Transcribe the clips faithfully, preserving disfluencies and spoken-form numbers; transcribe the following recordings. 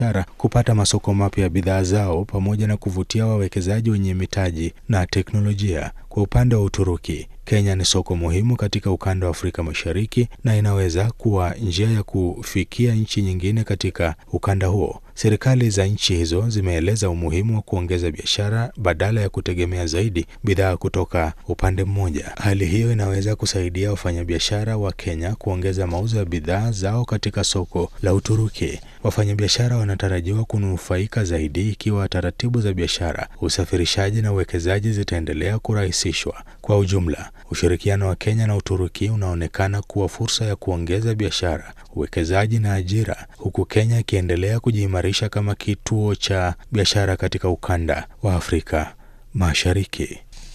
kupata masoko mapya ya bidhaa zao pamoja na kuvutia wawekezaji wenye mitaji na teknolojia. Kwa upande wa Uturuki, Kenya ni soko muhimu katika ukanda wa Afrika Mashariki na inaweza kuwa njia ya kufikia nchi nyingine katika ukanda huo. Serikali za nchi hizo zimeeleza umuhimu wa kuongeza biashara badala ya kutegemea zaidi bidhaa kutoka upande mmoja. Hali hiyo inaweza kusaidia wafanyabiashara wa Kenya kuongeza mauzo ya bidhaa zao katika soko la Uturuki. Wafanyabiashara wanatarajiwa kunufaika zaidi ikiwa taratibu za biashara, usafirishaji na uwekezaji zitaendelea kurahisishwa. Kwa ujumla, ushirikiano wa Kenya na Uturuki unaonekana kuwa fursa ya kuongeza biashara, uwekezaji na ajira, huku Kenya ikiendelea kujiimarisha kama kituo cha biashara katika ukanda wa Afrika Mashariki.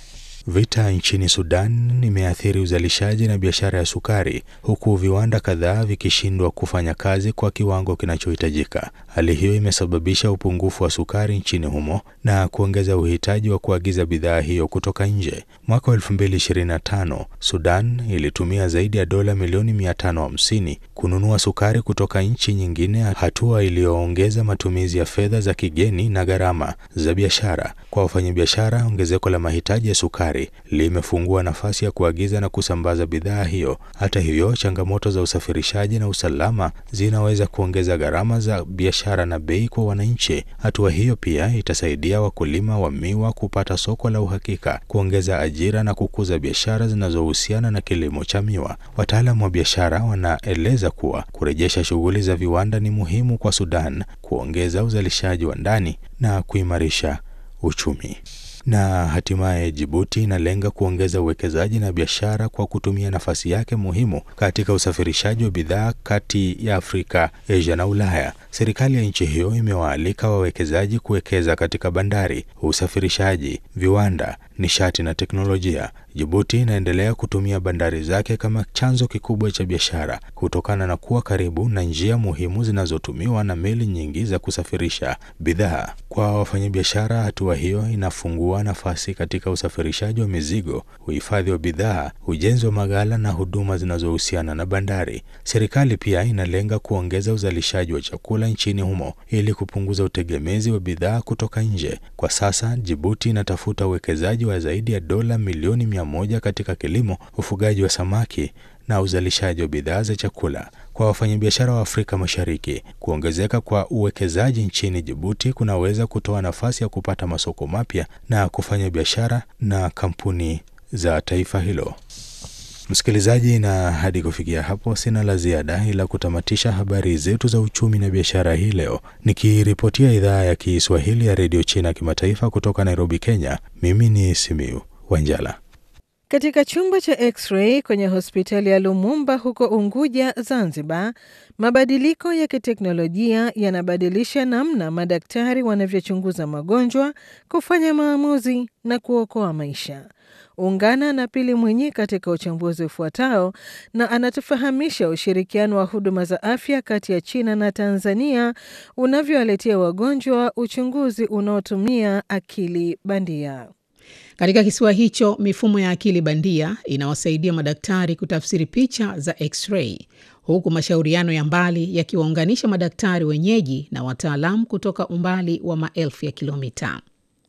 Vita nchini Sudan imeathiri uzalishaji na biashara ya sukari, huku viwanda kadhaa vikishindwa kufanya kazi kwa kiwango kinachohitajika. Hali hiyo imesababisha upungufu wa sukari nchini humo na kuongeza uhitaji wa kuagiza bidhaa hiyo kutoka nje. Mwaka elfu mbili ishirini na tano, Sudan ilitumia zaidi ya dola milioni mia tano hamsini kununua sukari kutoka nchi nyingine, hatua iliyoongeza matumizi ya fedha za kigeni na gharama za biashara. Kwa wafanyabiashara, ongezeko la mahitaji ya sukari limefungua nafasi ya kuagiza na kusambaza bidhaa hiyo. Hata hivyo, changamoto za usafirishaji na usalama zinaweza kuongeza gharama za biashara na bei kwa wananchi. Hatua hiyo pia itasaidia wakulima wa miwa kupata soko la uhakika, kuongeza ajira na kukuza biashara zinazohusiana na kilimo cha miwa. Wataalamu wa biashara wanaeleza kuwa kurejesha shughuli za viwanda ni muhimu kwa Sudan, kuongeza uzalishaji wa ndani na kuimarisha uchumi. Na hatimaye Djibouti inalenga kuongeza uwekezaji na biashara kwa kutumia nafasi yake muhimu katika usafirishaji wa bidhaa kati ya Afrika, Asia na Ulaya. Serikali ya nchi hiyo imewaalika wawekezaji kuwekeza katika bandari, usafirishaji, viwanda, nishati na teknolojia. Djibouti inaendelea kutumia bandari zake kama chanzo kikubwa cha biashara kutokana na kuwa karibu na njia muhimu zinazotumiwa na meli nyingi za kusafirisha bidhaa. Kwa wafanyabiashara, hatua hiyo inafungua nafasi katika usafirishaji wa mizigo, uhifadhi wa bidhaa, ujenzi wa maghala na huduma zinazohusiana na bandari. Serikali pia inalenga kuongeza uzalishaji wa chakula nchini humo ili kupunguza utegemezi wa bidhaa kutoka nje. Kwa sasa, Djibouti inatafuta uwekezaji wa zaidi ya dola milioni mia moja katika kilimo, ufugaji wa samaki na uzalishaji wa bidhaa za chakula. Kwa wafanyabiashara wa Afrika Mashariki, kuongezeka kwa uwekezaji nchini Djibouti kunaweza kutoa nafasi ya kupata masoko mapya na kufanya biashara na kampuni za taifa hilo. Msikilizaji, na hadi kufikia hapo sina la ziada ila kutamatisha habari zetu za uchumi na biashara hii leo, nikiripotia idhaa ya Kiswahili ya Radio China Kimataifa kutoka Nairobi, Kenya. Mimi ni Simiu Wanjala. Katika chumba cha X-ray kwenye hospitali ya Lumumba huko Unguja, Zanzibar, mabadiliko ya kiteknolojia yanabadilisha namna madaktari wanavyochunguza magonjwa, kufanya maamuzi na kuokoa maisha. Ungana na Pili Mwinyi katika uchambuzi ufuatao, na anatufahamisha ushirikiano wa huduma za afya kati ya China na Tanzania unavyowaletea wagonjwa uchunguzi unaotumia akili bandia. Katika kisiwa hicho, mifumo ya akili bandia inawasaidia madaktari kutafsiri picha za X-ray, huku mashauriano ya mbali yakiwaunganisha madaktari wenyeji na wataalamu kutoka umbali wa maelfu ya kilomita.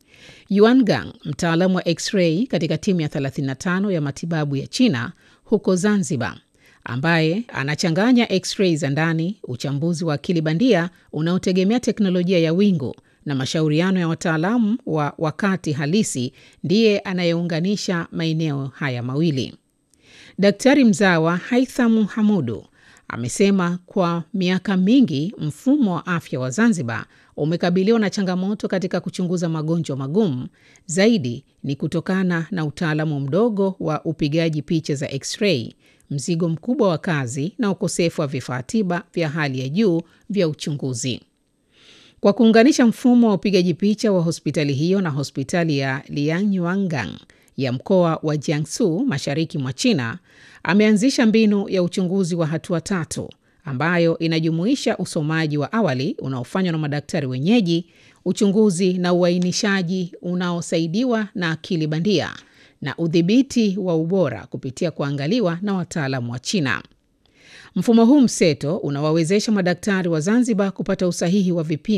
Yuan Gang, mtaalamu wa X-ray katika timu ya thelathini na tano ya matibabu ya China huko Zanzibar, ambaye anachanganya X-ray za ndani, uchambuzi wa akili bandia unaotegemea teknolojia ya wingu na mashauriano ya wataalamu wa wakati halisi, ndiye anayeunganisha maeneo haya mawili. Daktari mzawa Haitham Hamudu amesema kwa miaka mingi mfumo wa afya wa Zanzibar umekabiliwa na changamoto katika kuchunguza magonjwa magumu. Zaidi ni kutokana na utaalamu mdogo wa upigaji picha za X-ray, mzigo mkubwa wa kazi na ukosefu wa vifaa tiba vya hali ya juu vya uchunguzi. Kwa kuunganisha mfumo wa upigaji picha wa hospitali hiyo na hospitali ya Lianyuangang ya mkoa wa Jiangsu mashariki mwa China, ameanzisha mbinu ya uchunguzi wa hatua tatu ambayo inajumuisha usomaji wa awali unaofanywa na madaktari wenyeji, uchunguzi na uainishaji unaosaidiwa na akili bandia, na udhibiti wa ubora kupitia kuangaliwa na wataalamu wa China. Mfumo huu mseto unawawezesha madaktari wa Zanzibar kupata usahihi wa vipimo